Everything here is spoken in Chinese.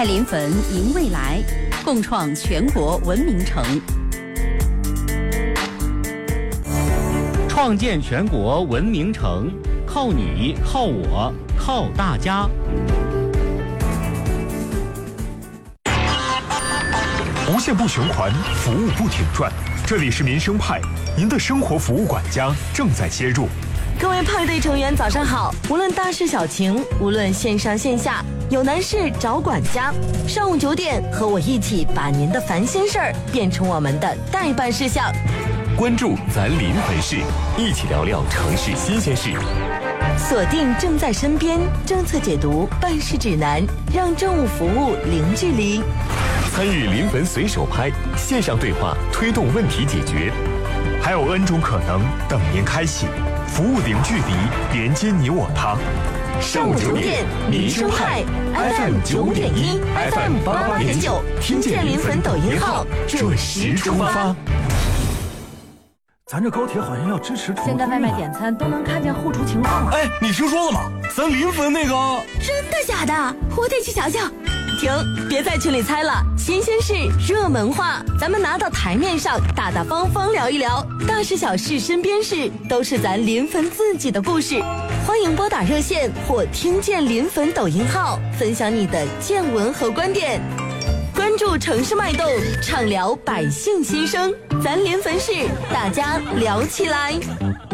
临汾迎未来，共创全国文明城。 创建全国文明城，靠你，靠我，靠大家。 无限不循环，服务不停转。这里是民生派，您的生活服务管家正在接入。 各位派对成员早上好，无论大事小情，无论线上线下，有难事找管家。上午9点，和我一起把您的烦心事儿变成我们的待办事项。 关注咱临汾市，一起聊聊城市新鲜事。 锁定正在身边，政策解读，办事指南，让政务服务零距离。 参与临汾随手拍，线上对话推动问题解决。 还有 N 种可能等您开启，服务零距离，连接你我他。 上午9点，民生派 FM 9.1 FM 88.9，听见临汾抖音号，准时出发。 咱这高铁好像要支持重现在外卖点餐都能看见后厨情况了。 哎，你听说了吗？咱临汾那个…… 真的假的？我得去瞧瞧。停，别在群里猜了，新鲜事，热门话，咱们拿到台面上，大大方方聊一聊，大事小事身边事，都是咱临汾自己的故事。欢迎拨打热线或听见临汾抖音号，分享你的见闻和观点。关注城市脉动，畅聊百姓心声，咱临汾市，大家聊起来。